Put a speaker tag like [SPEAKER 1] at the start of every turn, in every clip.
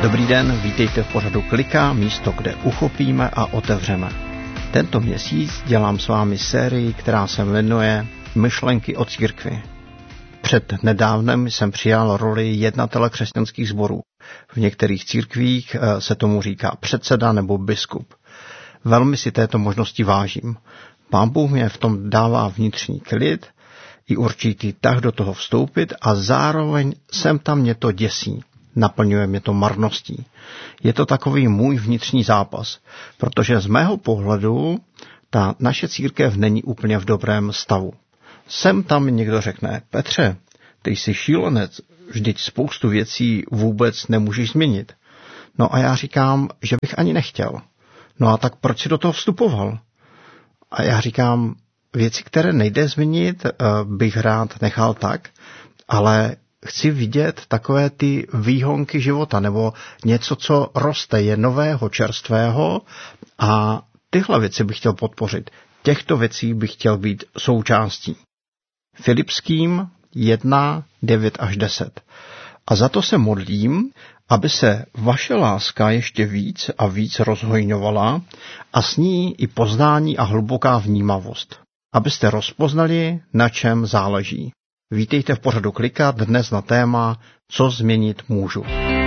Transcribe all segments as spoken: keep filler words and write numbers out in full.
[SPEAKER 1] Dobrý den, vítejte v pořadu Klika, místo, kde uchopíme a otevřeme. Tento měsíc dělám s vámi sérii, která se jmenuje Myšlenky o církvi. Před nedávnem jsem přijal roli jednatele křesťanských sborů. V některých církvích se tomu říká předseda nebo biskup. Velmi si této možnosti vážím. Pán Bůh mě v tom dává vnitřní klid i určitý tah do toho vstoupit a zároveň sem tam mě to děsí. Naplňuje mě to marností. Je to takový můj vnitřní zápas, protože z mého pohledu ta naše církev není úplně v dobrém stavu. Sem tam někdo řekne, Petře, ty jsi šílenec, vždyť spoustu věcí vůbec nemůžeš změnit. No a já říkám, že bych ani nechtěl. No a tak proč si do toho vstupoval? A já říkám, věci, které nejde změnit, bych rád nechal tak, ale chci vidět takové ty výhonky života, nebo něco, co roste, je nového, čerstvého a tyhle věci bych chtěl podpořit. Těchto věcí bych chtěl být součástí. Filipským jedna, devět až deset. A za to se modlím, aby se vaše láska ještě víc a víc rozhojňovala a s ní i poznání a hluboká vnímavost. Abyste rozpoznali, na čem záleží. Vítejte v pořadu Klika dnes na téma Co změnit můžu.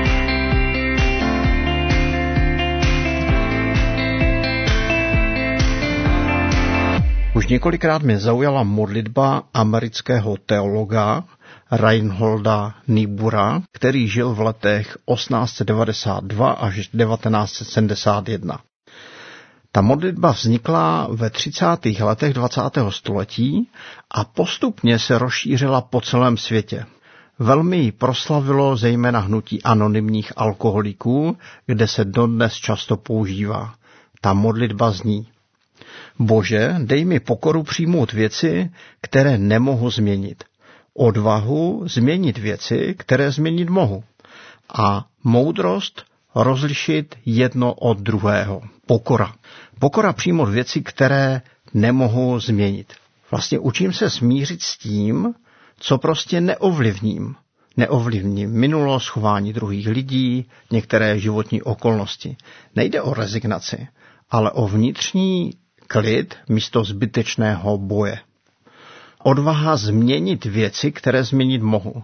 [SPEAKER 1] Už několikrát mě zaujala modlitba amerického teologa Reinholda Niebura, který žil v letech osmnáct set devadesát dva až devatenáct set sedmdesát jedna. Ta modlitba vznikla ve třicátých letech dvacátého století a postupně se rozšířila po celém světě. Velmi ji proslavilo zejména hnutí anonymních alkoholiků, kde se dodnes často používá. Ta modlitba zní: Bože, dej mi pokoru přijmout věci, které nemohu změnit. Odvahu změnit věci, které změnit mohu. A moudrost rozlišit jedno od druhého. Pokora. Pokora přijmout věci, které nemohu změnit. Vlastně učím se smířit s tím, co prostě neovlivním. Neovlivním minulost, chování druhých lidí, některé životní okolnosti. Nejde o rezignaci, ale o vnitřní klid místo zbytečného boje. Odvaha změnit věci, které změnit mohu.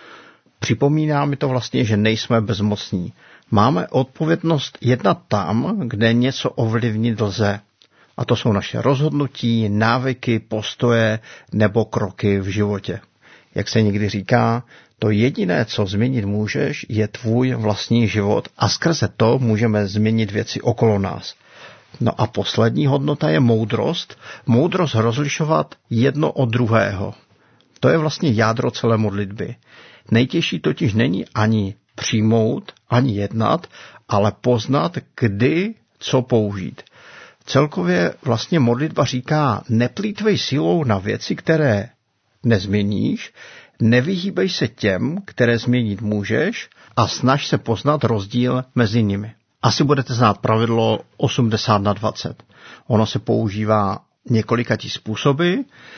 [SPEAKER 1] Připomíná mi to vlastně, že nejsme bezmocní. Máme odpovědnost jednat tam, kde něco ovlivnit lze. A to jsou naše rozhodnutí, návyky, postoje nebo kroky v životě. Jak se někdy říká, to jediné, co změnit můžeš, je tvůj vlastní život a skrze to můžeme změnit věci okolo nás. No a poslední hodnota je moudrost. Moudrost rozlišovat jedno od druhého. To je vlastně jádro celé modlitby. Nejtěžší totiž není ani přijmout, ani jednat, ale poznat, kdy co použít. Celkově vlastně modlitba říká, neplýtvej silou na věci, které nezměníš, nevyhýbej se těm, které změnit můžeš a snaž se poznat rozdíl mezi nimi. Asi budete znát pravidlo osmdesát na dvacet. Ono se používá několikatí způsoby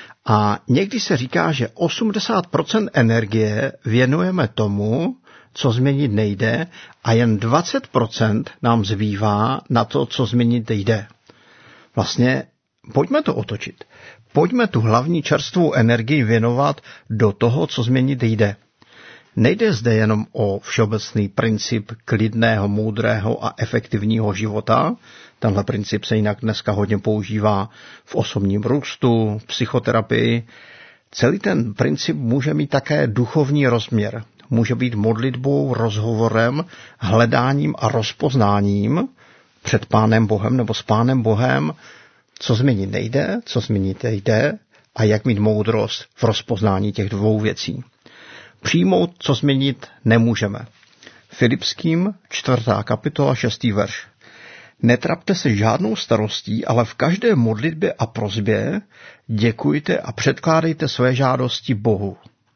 [SPEAKER 1] a někdy se říká, že osmdesát procent energie věnujeme tomu, co změnit nejde, a jen dvacet procent nám zbývá na to, co změnit jde. Vlastně pojďme to otočit. Pojďme tu hlavní čerstvou energii věnovat do toho, co změnit jde. Nejde zde jenom o všeobecný princip klidného, moudrého a efektivního života. Tenhle princip se jinak dneska hodně používá v osobním růstu, v psychoterapii. Celý ten princip může mít také duchovní rozměr. Může být modlitbou, rozhovorem, hledáním a rozpoznáním před Pánem Bohem nebo s Pánem Bohem, co změnit nejde, co změnit jde a jak mít moudrost v rozpoznání těch dvou věcí. Přijmout, co změnit nemůžeme. Filipským čtvrtá kapitola šestý verš. Netrapte se žádnou starostí, ale v každé modlitbě a prosbě děkujte a předkládejte své žádosti Bohu.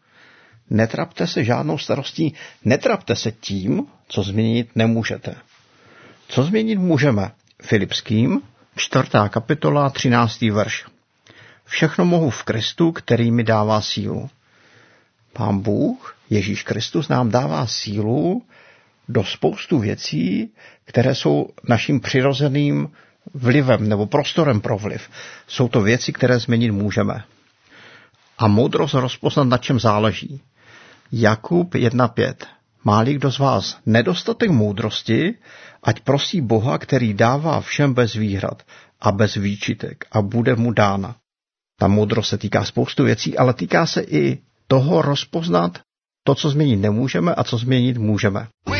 [SPEAKER 1] Netrapte se žádnou starostí, netrapte se tím, co změnit nemůžete. Co změnit můžeme? Filipským čtvrtá kapitola třináctý verš. Všechno mohu v Kristu, který mi dává sílu. Pán Bůh, Ježíš Kristus, nám dává sílu do spoustu věcí, které jsou naším přirozeným vlivem nebo prostorem pro vliv. Jsou to věci, které změnit můžeme. A moudrost rozpoznat, na čem záleží. Jakub jedna pět. Má-li kdo z vás nedostatek moudrosti, ať prosí Boha, který dává všem bez výhrad a bez výčitek a bude mu dána. Ta moudrost se týká spoustu věcí, ale týká se i toho rozpoznat to, co změnit nemůžeme a co změnit můžeme.